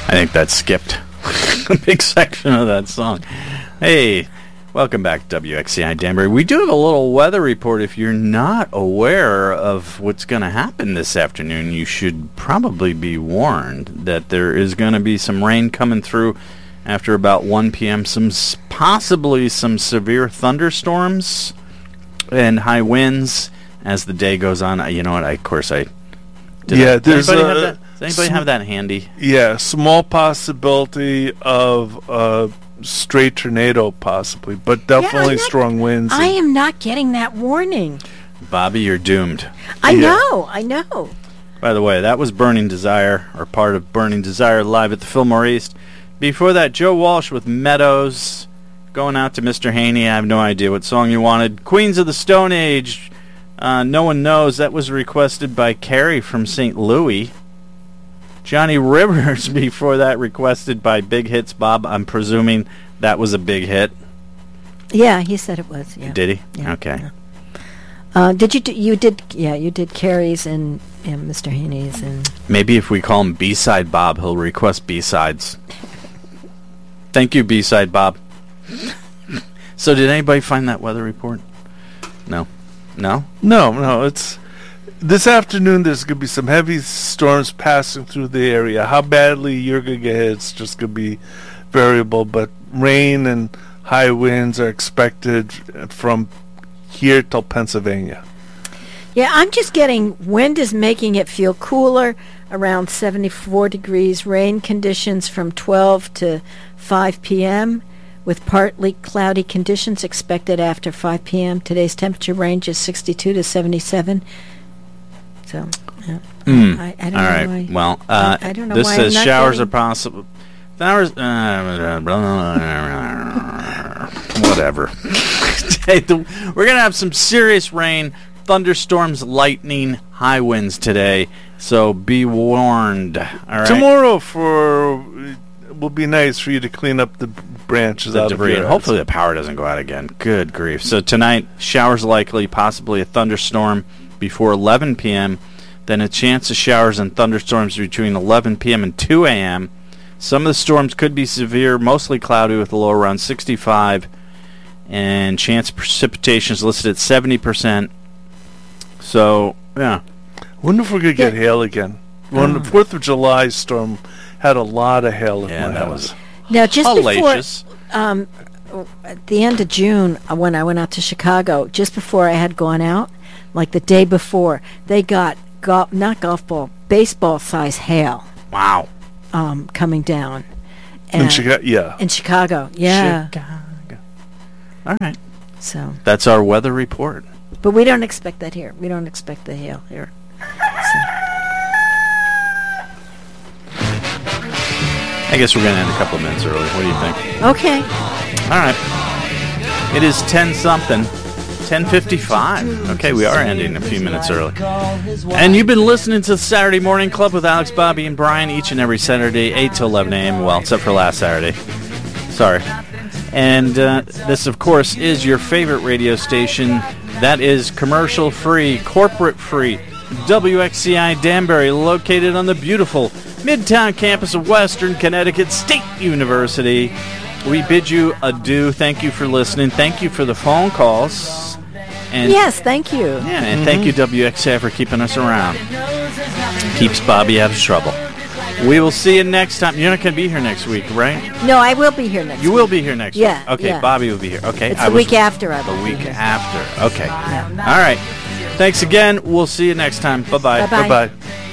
I think that skipped a big section of that song. Hey, welcome back, WXCI Danbury. We do have a little weather report. If you're not aware of what's going to happen this afternoon, you should probably be warned that there is going to be some rain coming through after about 1 p.m. Possibly some severe thunderstorms and high winds as the day goes on. You know what? Does anybody have that handy? Yeah, small possibility of stray tornado possibly, but definitely strong winds. I am not getting that warning. Bobby, you're doomed. I know. By the way, that was Burning Desire, or part of Burning Desire, live at the Fillmore East. Before that, Joe Walsh with Meadows. Going out to Mr. Haney. I have no idea what song you wanted. Queens of the Stone Age. No One Knows. That was requested by Carrie from St. Louis. Johnny Rivers before that, requested by Big Hits Bob. I'm presuming that was a big hit. Yeah, he said it was. Yeah. Did he? Yeah, Okay. Yeah. You did Carrie's and Mr. Haney's and. Maybe if we call him B-Side Bob, he'll request B-Sides. Thank you, B-Side Bob. So did anybody find that weather report? No. No, it's this afternoon. There's going to be some heavy storms passing through the area. How badly you're going to get hit, it's just going to be variable, but rain and high winds are expected from here till Pennsylvania. Yeah, I'm just getting wind is making it feel cooler, around 74 degrees, rain conditions from 12 to 5 p.m., with partly cloudy conditions expected after 5 p.m. Today's temperature range is 62 to 77. So, I don't know. All right. Why, well, I don't know this why says I'm not showers are getting... possible. Whatever. We're going to have some serious rain, thunderstorms, lightning, high winds today. So be warned. All right. Tomorrow will be nice for you to clean up the branches out debris, of and hopefully the power doesn't go out again. Good grief. So tonight, showers likely, possibly a thunderstorm before 11 p.m., then a chance of showers and thunderstorms between 11 p.m. and 2 a.m. Some of the storms could be severe, mostly cloudy with a low around 65, and chance of precipitation is listed at 70%. So, yeah. Wonder if we're going to get hail again. When the 4th of July storm had a lot of hail at my house. Now, just hellacious. before, at the end of June, when I went out to Chicago, just before I had gone out, like the day before, they got not golf ball, baseball size hail. Wow. Coming down. In Chicago, yeah. In Chicago, yeah. Chicago. All right. So that's our weather report. But we don't expect that here. We don't expect the hail here. So. I guess we're going to end a couple of minutes early. What do you think? Okay. All right. It is 10-something. 10:55. Okay, we are ending a few minutes early. And you've been listening to the Saturday Morning Club with Alex, Bobby, and Brian each and every Saturday, 8 to 11 a.m. Well, except for last Saturday. Sorry. And this, of course, is your favorite radio station. That is commercial-free, corporate-free, WXCI Danbury, located on the beautiful Midtown campus of Western Connecticut State University. We bid you adieu. Thank you for listening. Thank you for the phone calls. And yes, thank you. Yeah, and thank you, WXCI, for keeping us around. Keeps Bobby out of trouble. We will see you next time. You're not going to be here next week, right? No, I will be here next week. You will be here next week? Yeah. Okay, yeah. Bobby will be here. Okay. It's the week after. The week after. Okay. Yeah. All right. Thanks again. We'll see you next time. Bye-bye. Bye-bye. Bye-bye.